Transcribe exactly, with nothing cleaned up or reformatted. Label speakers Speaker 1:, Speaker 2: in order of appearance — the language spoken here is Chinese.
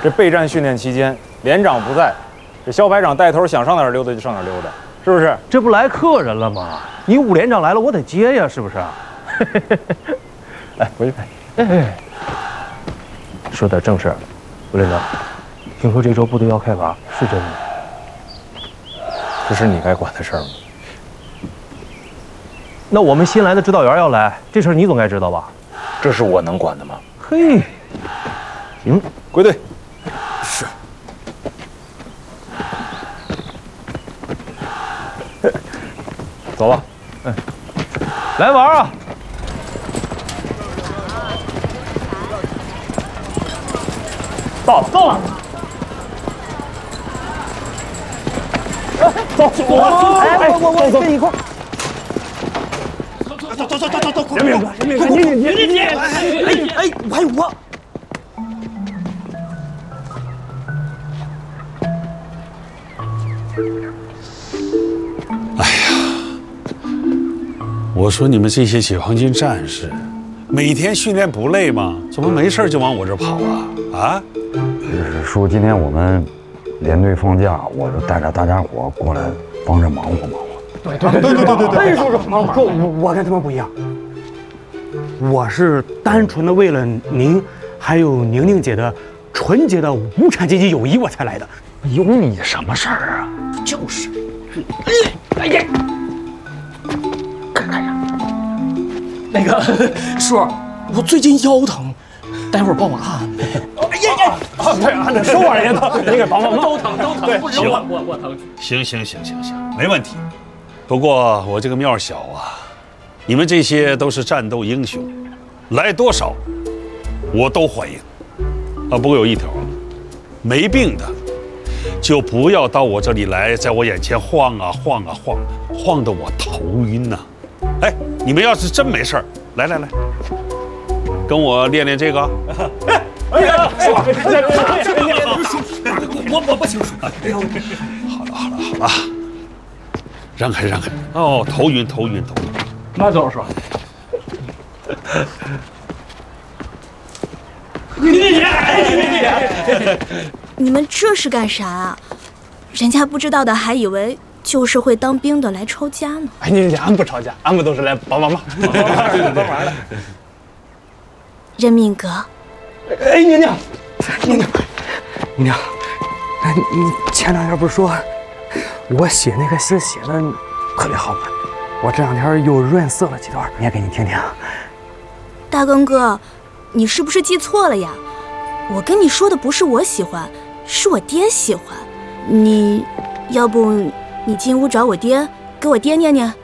Speaker 1: 这备战训练期间，连长不在，这肖排长带头想上哪儿溜达就上哪儿溜达，是不是？
Speaker 2: 这不来客人了吗？你武连长来了，我得接呀，是不是？
Speaker 1: 哎，回去。
Speaker 2: 哎哎，说点正事儿，武连长，听说这周部队要开拔，是真的？
Speaker 1: 这是你该管的事儿吗？
Speaker 2: 那我们新来的指导员要来，这事儿你总该知道吧？
Speaker 1: 这是我能管的吗？
Speaker 2: 嘿，行，
Speaker 1: 归队。
Speaker 3: 是。
Speaker 1: 走吧。
Speaker 2: 哎，来玩啊！
Speaker 1: 到了，到了。哎，走走啊！哎，我我我跟一块儿。
Speaker 3: 走走走走走走！
Speaker 1: 任明哥，任明哥，你你你你！
Speaker 3: 哎哎，我还有我。
Speaker 4: 哎呀，我说你们这些解放军战士，每天训练不累吗？怎么没事就往我这跑啊？啊？
Speaker 5: 叔，今天我们连队放假，我就带着大家伙过来帮着忙活忙活。
Speaker 3: 对对对对对对对！
Speaker 6: 哎，叔叔，忙忙，我我跟他们不一样，我是单纯的为了您还有宁宁姐的纯洁的无产阶级友谊我才来的。
Speaker 5: 有你什么事儿啊？
Speaker 6: 就是，哎呀，看看呀，那个叔，我最近腰疼，待会儿帮我按。哎呀呀！
Speaker 1: 啊，对，按着手腕也疼，你给帮帮忙。
Speaker 6: 都疼都疼，不止我我我疼。
Speaker 4: 行行行行行，没问题。不过我这个庙小啊，你们这些都是战斗英雄，来多少我都欢迎。啊，不过有一条，没病的就不要到我这里来，在我眼前晃啊晃啊晃，晃得我头晕呐、啊。哎，你们要是真没事儿，来来来，跟我练练这个。
Speaker 1: 哎呀，叔，
Speaker 3: 我我不行，叔。
Speaker 4: 哎呦，好了好了好了，让开让开。哦，头晕头晕头晕。
Speaker 2: 慢走，叔。
Speaker 6: 你你你你！
Speaker 7: 你们这是干啥啊？人家不知道的还以为就是会当兵的来抄家呢。
Speaker 1: 哎，你俺不吵架，俺们都是来帮帮忙，帮忙的。
Speaker 7: 任命哥。
Speaker 6: 哎，宁宁，宁宁，宁宁，哎，你前两天不是说我写那个诗写的特别好吗？我这两天又润色了几段，念给你听听。
Speaker 7: 大庚哥，你是不是记错了呀？我跟你说的不是我喜欢，是我爹喜欢。你要不你进屋找我爹，给我爹念念。